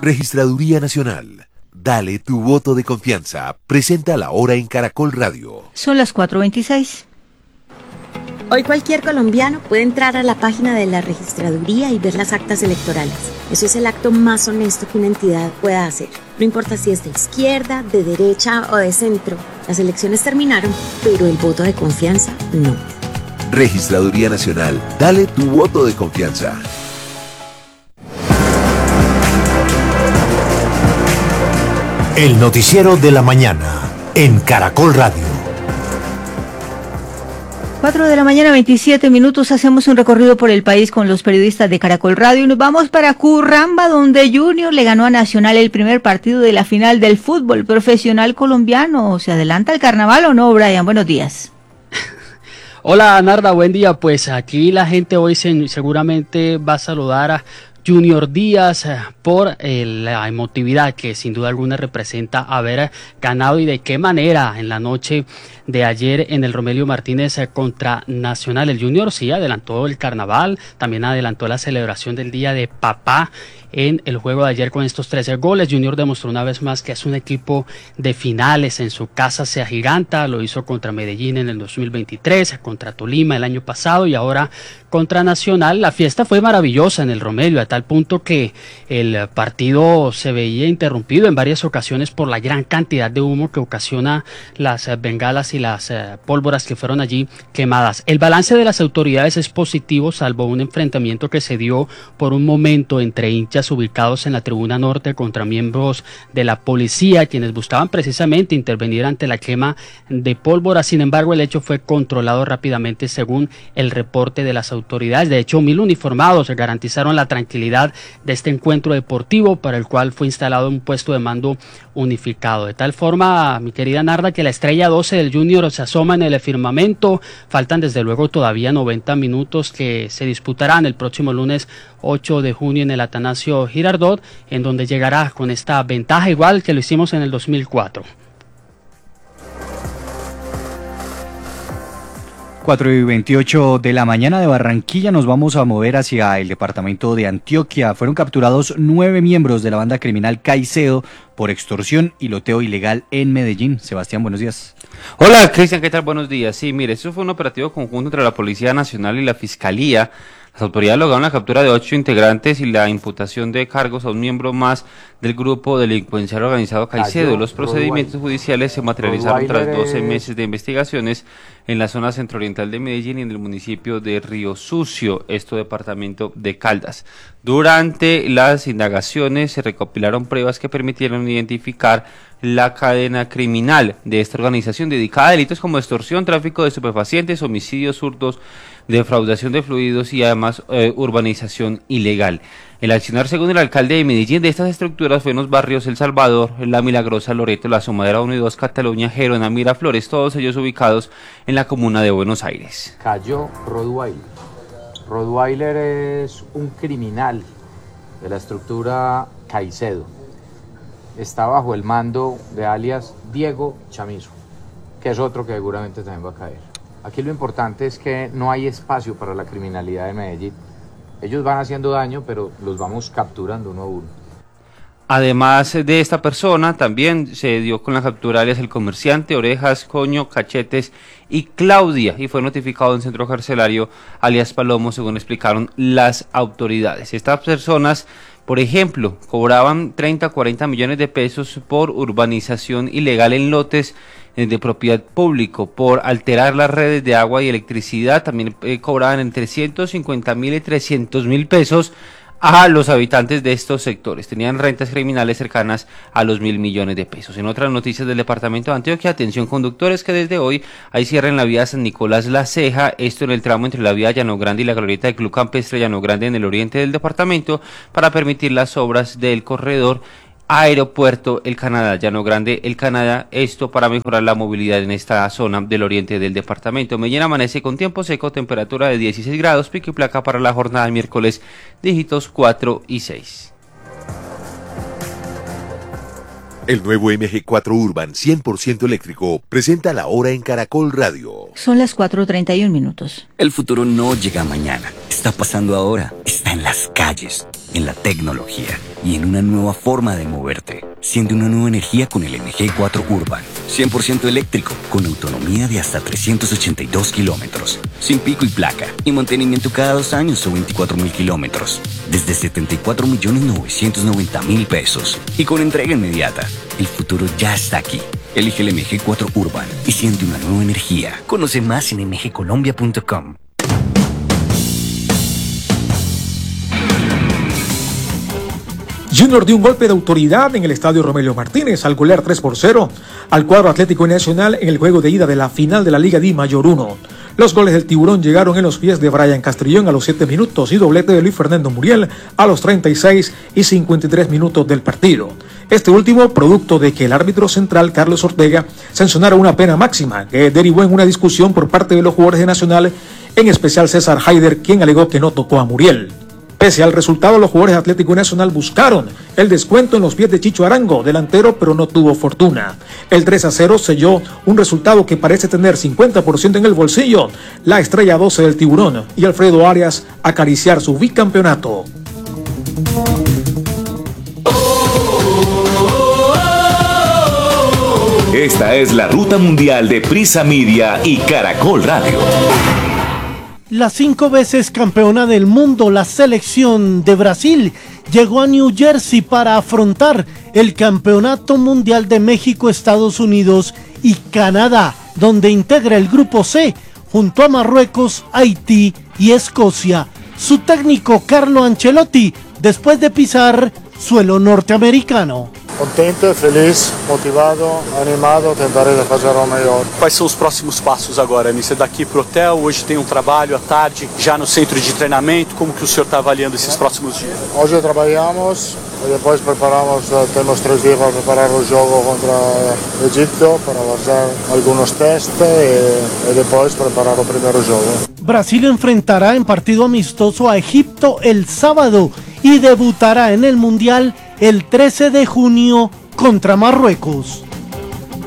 Registraduría Nacional. Dale tu voto de confianza. Presenta la hora en Caracol Radio. Son las 4:26. Hoy cualquier colombiano puede entrar a la página de la registraduría y ver las actas electorales. Eso es el acto más honesto que una entidad pueda hacer. No importa si es de izquierda, de derecha o de centro. Las elecciones terminaron, pero el voto de confianza no. Registraduría Nacional. Dale tu voto de confianza. El noticiero de la mañana en Caracol Radio. 4:27 a.m, hacemos un recorrido por el país con los periodistas de Caracol Radio y nos vamos para Curramba, donde Junior le ganó a Nacional el primer partido de la final del fútbol profesional colombiano. ¿Se adelanta el carnaval o no, Brian? Buenos días. Hola, Narda, buen día. Pues aquí la gente hoy seguramente va a saludar a Junior Díaz por la emotividad que sin duda alguna representa haber ganado y de qué manera en la noche de ayer en el Romelio Martínez contra Nacional. El Junior sí adelantó el carnaval, también adelantó la celebración del Día de Papá en el juego de ayer con estos 13 goles. Junior demostró una vez más que es un equipo de finales, en su casa se agiganta, lo hizo contra Medellín en el 2023, contra Tolima el año pasado y ahora contra Nacional. La fiesta fue maravillosa en el Romelio, a tal punto que el partido se veía interrumpido en varias ocasiones por la gran cantidad de humo que ocasiona las bengalas y las pólvoras que fueron allí quemadas. El balance de las autoridades es positivo, salvo un enfrentamiento que se dio por un momento entre hinchas ubicados en la tribuna norte contra miembros de la policía, quienes buscaban precisamente intervenir ante la quema de pólvora. Sin embargo, el hecho fue controlado rápidamente según el reporte de las autoridades. De hecho, 1,000 uniformados garantizaron la tranquilidad de este encuentro deportivo, para el cual fue instalado un puesto de mando unificado. De tal forma, mi querida Narda, que la estrella 12 del Junior se asoma en el firmamento. Faltan desde luego todavía 90 minutos que se disputarán el próximo lunes 8 de junio en el Atanasio Girardot, en donde llegará con esta ventaja igual que lo hicimos en el 2004. 4:28 de la mañana de Barranquilla nos vamos a mover hacia el departamento de Antioquia. Fueron capturados 9 miembros de la banda criminal Caicedo por extorsión y loteo ilegal en Medellín. Sebastián, buenos días. Hola, Cristian, ¿qué tal? Buenos días. Sí, mire, eso fue un operativo conjunto entre la Policía Nacional y la Fiscalía. Las autoridades lograron la captura de 8 integrantes y la imputación de cargos a un miembro más del grupo delincuencial organizado Caicedo. Los procedimientos judiciales se materializaron tras 12 meses de investigaciones en la zona centro-oriental de Medellín y en el municipio de Río Sucio, departamento de Caldas. Durante las indagaciones se recopilaron pruebas que permitieron identificar la cadena criminal de esta organización dedicada a delitos como extorsión, tráfico de estupefacientes, homicidios, hurtos, defraudación de fluidos y además urbanización ilegal. El accionar, según el alcalde de Medellín, de estas estructuras fue en los barrios El Salvador, La Milagrosa, Loreto, La Asomadera 1 y 2, Cataluña, Gerona, Miraflores, todos ellos ubicados en la comuna de Buenos Aires. Cayó Rottweiler. Rottweiler es un criminal de la estructura Caicedo. Está bajo el mando de alias Diego Chamizo, que es otro que seguramente también va a caer. Aquí lo importante es que no hay espacio para la criminalidad de Medellín. Ellos van haciendo daño, pero los vamos capturando uno a uno. Además de esta persona, también se dio con la captura alias El Comerciante, Orejas, Coño, Cachetes y Claudia, y fue notificado en centro carcelario alias Palomo, según explicaron las autoridades. Estas personas, por ejemplo, cobraban 30 a 40 millones de pesos por urbanización ilegal en lotes de propiedad público, por alterar las redes de agua y electricidad. También cobraban entre 150.000 y 300.000 pesos a los habitantes de estos sectores. Tenían rentas criminales cercanas a los 1.000 millones de pesos. En otras noticias del departamento de Antioquia, atención conductores que desde hoy hay cierre en la vía San Nicolás La Ceja, esto en el tramo entre la vía Llano Grande y la glorieta del Club Campestre Llano Grande en el oriente del departamento, para permitir las obras del corredor Aeropuerto El Canadá, Llano Grande El Canadá, esto para mejorar la movilidad en esta zona del oriente del departamento. Medellín amanece con tiempo seco, temperatura de 16 grados, pico y placa para la jornada de miércoles, dígitos 4 y 6. El nuevo MG4 Urban 100% eléctrico presenta la hora en Caracol Radio. Son las 4:31 a.m. El futuro no llega mañana, está pasando ahora está en las calles, en la tecnología y en una nueva forma de moverte. Siente una nueva energía con el MG4 Urban. 100% eléctrico, con autonomía de hasta 382 kilómetros. Sin pico y placa, y mantenimiento cada 2 años o 24.000 kilómetros. Desde 74.990.000 pesos. Y con entrega inmediata. El futuro ya está aquí. Elige el MG4 Urban y siente una nueva energía. Conoce más en mgcolombia.com. Junior dio un golpe de autoridad en el estadio Romelio Martínez al golear 3-0 al cuadro Atlético Nacional en el juego de ida de la final de la Liga Di Mayor 1. Los goles del Tiburón llegaron en los pies de Brian Castrillón a los 7 minutos y doblete de Luis Fernando Muriel a los 36 y 53 minutos del partido. Este último, producto de que el árbitro central Carlos Ortega sancionara una pena máxima que derivó en una discusión por parte de los jugadores de Nacional, en especial César Haider, quien alegó que no tocó a Muriel. Pese al resultado, los jugadores de Atlético Nacional buscaron el descuento en los pies de Chicho Arango, delantero, pero no tuvo fortuna. El 3-0 selló un resultado que parece tener 50% en el bolsillo. La estrella 12 del Tiburón y Alfredo Arias acariciar su bicampeonato. Esta es la ruta mundial de Prisa Media y Caracol Radio. La 5 veces campeona del mundo, la selección de Brasil, llegó a New Jersey para afrontar el Campeonato Mundial de México, Estados Unidos y Canadá, donde integra el Grupo C, junto a Marruecos, Haití y Escocia. Su técnico Carlo Ancelotti, después de pisar suelo norteamericano. Contento, feliz, motivado, animado, tentarei fazer o melhor. Quais são os próximos passos agora, Você daqui para o hotel, hoje tem trabalho à tarde, já no centro de treinamento, como que o senhor está avaliando esses próximos dias? Hoje trabalhamos e depois preparamos, temos 3 dias para preparar o jogo contra o Egito, para fazer alguns testes e depois preparar o primeiro jogo. Brasil enfrentará en partido amistoso a Egipto el sábado y debutará en el Mundial el 13 de junio contra Marruecos.